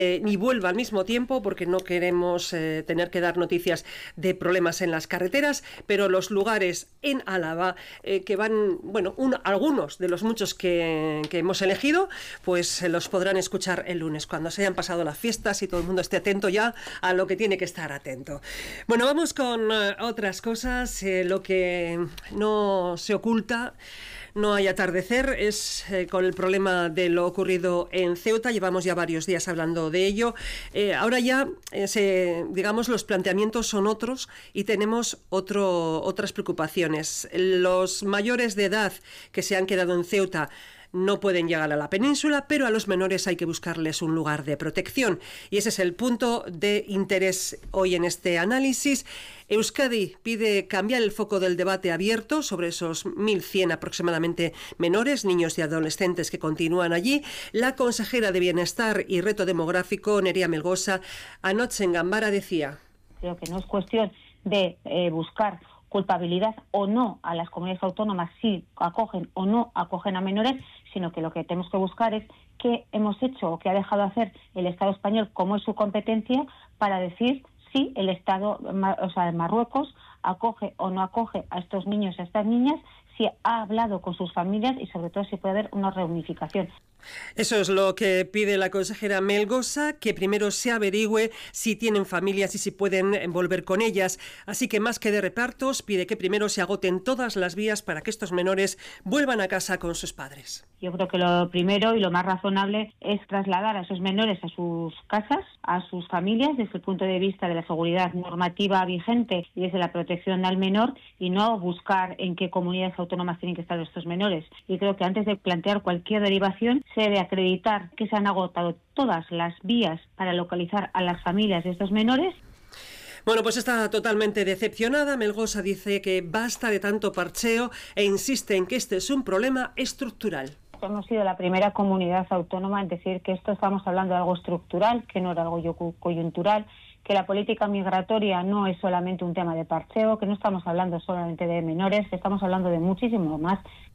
ni vuelva al mismo tiempo, porque no queremos tener que dar noticias de problemas en las carreteras, pero los lugares en Álava que van, bueno, algunos de los muchos que hemos elegido, pues los podrán escuchar el lunes, cuando se hayan pasado las fiestas y todo el mundo esté atento ya a lo que tiene que estar atento. Bueno, vamos con otras cosas. Lo que no se oculta, no hay atardecer, es con el problema de lo ocurrido en Ceuta. Llevamos ya varios días hablando de ello. Ahora ya, digamos, los planteamientos son otros y tenemos otras preocupaciones. Los mayores de edad que se han quedado en Ceuta no pueden llegar a la península, pero a los menores hay que buscarles un lugar de protección. Y ese es el punto de interés hoy en este análisis. Euskadi pide cambiar el foco del debate abierto sobre esos 1.100 aproximadamente menores, niños y adolescentes que continúan allí. La consejera de Bienestar y Reto Demográfico, Nerea Melgosa, anoche en Gambara decía: creo que no es cuestión de buscar culpabilidad o no a las comunidades autónomas si acogen o no acogen a menores, sino que lo que tenemos que buscar es qué hemos hecho o qué ha dejado hacer el Estado español, cómo es su competencia, para decir si el Estado, o sea, de Marruecos, acoge o no acoge a estos niños y a estas niñas, si ha hablado con sus familias y sobre todo si puede haber una reunificación. Eso es lo que pide la consejera Melgosa, que primero se averigüe si tienen familias y si pueden volver con ellas. Así que más que de repartos, pide que primero se agoten todas las vías para que estos menores vuelvan a casa con sus padres. Yo creo que lo primero y lo más razonable es trasladar a esos menores a sus casas, a sus familias, desde el punto de vista de la seguridad normativa vigente y desde la protección al menor, y no buscar en qué comunidades autónomas tienen que estar estos menores. Y creo que antes de plantear cualquier derivación se debe acreditar que se han agotado todas las vías para localizar a las familias de estos menores. Bueno, pues está totalmente decepcionada. Melgosa dice que basta de tanto parcheo e insiste en que este es un problema estructural. Hemos sido la primera comunidad autónoma en decir que esto estamos hablando de algo estructural, que no era algo coyuntural, que la política migratoria no es solamente un tema de parcheo, que no estamos hablando solamente de menores, que estamos hablando de muchísimo más.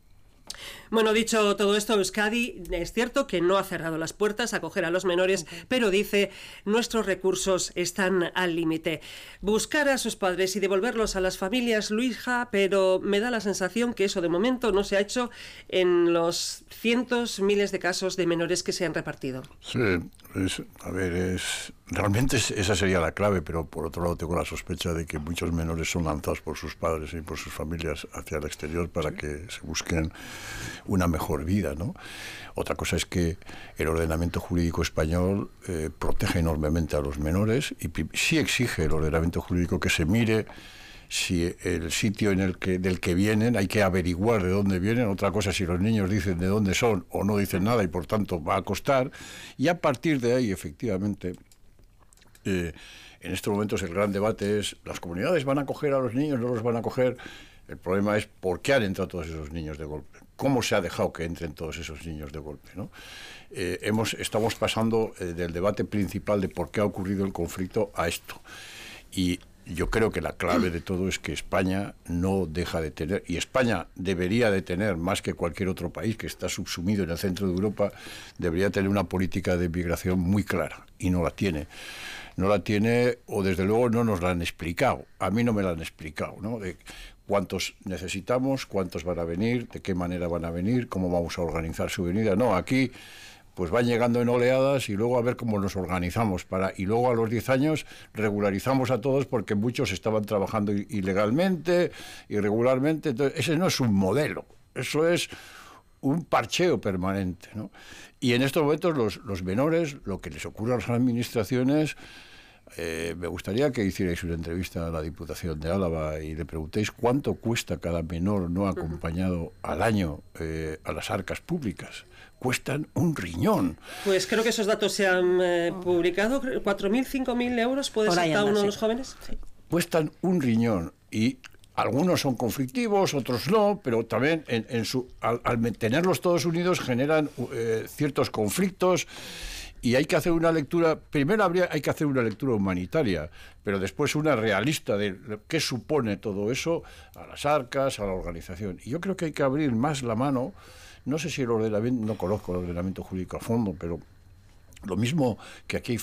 Bueno, dicho todo esto, Euskadi es cierto que no ha cerrado las puertas a acoger a los menores, pero dice: nuestros recursos están al límite. Buscar a sus padres y devolverlos a las familias, Luisa, pero me da la sensación que eso de momento no se ha hecho en los cientos, miles de casos de menores que se han repartido. Sí, realmente esa sería la clave, pero por otro lado tengo la sospecha de que muchos menores son lanzados por sus padres y por sus familias hacia el exterior para que se busquen una mejor vida, ¿no? Otra cosa es que el ordenamiento jurídico español protege enormemente a los menores y sí exige el ordenamiento jurídico que se mire si el sitio del que vienen, hay que averiguar de dónde vienen. Otra cosa si los niños dicen de dónde son o no dicen nada y por tanto va a costar, y a partir de ahí efectivamente en estos momentos el gran debate es: ¿las comunidades van a acoger a los niños, no los van a acoger? El problema es por qué han entrado todos esos niños de golpe, cómo se ha dejado que entren todos esos niños de golpe, ¿no? Estamos pasando del debate principal de por qué ha ocurrido el conflicto a esto, y yo creo que la clave de todo es que España no deja de tener, y España debería de tener, más que cualquier otro país que está subsumido en el centro de Europa, debería tener una política de migración muy clara, y no la tiene. No la tiene, o desde luego no nos la han explicado. A mí no me la han explicado, ¿no? De cuántos necesitamos, cuántos van a venir, de qué manera van a venir, cómo vamos a organizar su venida. No, aquí pues van llegando en oleadas y luego a ver cómo nos organizamos y luego a los 10 años regularizamos a todos porque muchos estaban trabajando ilegalmente, irregularmente. Entonces, ese no es un modelo, eso es un parcheo permanente, ¿no? Y en estos momentos los menores, lo que les ocurre a las administraciones, me gustaría que hicierais una entrevista a la Diputación de Álava y le preguntéis cuánto cuesta cada menor no acompañado al año a las arcas públicas. Cuestan un riñón. Pues creo que esos datos se han publicado. 4.000, 5.000 euros puede ser cada uno de los jóvenes. Sí. Cuestan un riñón y algunos son conflictivos, otros no, pero también al tenerlos todos unidos generan ciertos conflictos. Y hay que hacer una lectura, primero hay que hacer una lectura humanitaria, pero después una realista de qué supone todo eso a las arcas, a la organización. Y yo creo que hay que abrir más la mano. No sé si el ordenamiento, no conozco el ordenamiento jurídico a fondo, pero lo mismo que aquí hay